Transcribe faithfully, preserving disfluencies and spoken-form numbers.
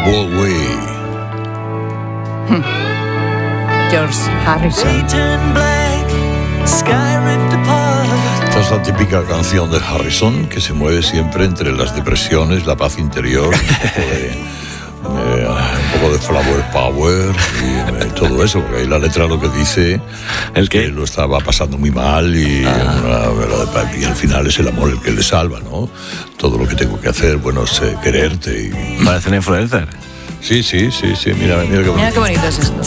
Broadway. Hmm. George Harrison. Esta es la típica canción de Harrison que se mueve siempre entre las depresiones, la paz interior, un poco de, eh, un poco de flower power y eh, todo eso, porque ahí la letra lo que dice ¿El qué? que lo estaba pasando muy mal y, Ah. una, y al final es el amor el que le salva, ¿no? Todo lo que tengo que hacer, bueno, es eh, quererte y... Parece un influencer. Sí, sí, sí, sí, mira, mira qué bonito. Mira qué bonito es esto.